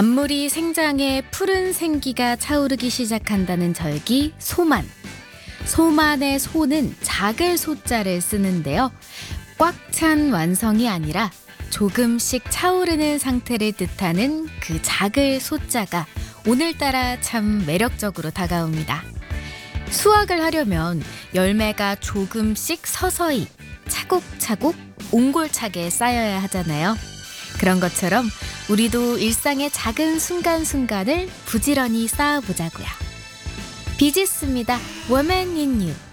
만물이 생장에 푸른 생기가 차오르기 시작한다는 절기 소만. 소만의 소는 작을 소자를 쓰는데요. 꽉 찬 완성이 아니라 조금씩 차오르는 상태를 뜻하는 그 작을 소자가 오늘따라 참 매력적으로 다가옵니다. 수확을 하려면 열매가 조금씩 서서히 차곡차곡 옹골차게 쌓여야 하잖아요. 그런 것처럼 우리도 일상의 작은 순간순간을 부지런히 쌓아보자고요. 비지스입니다. Woman in You.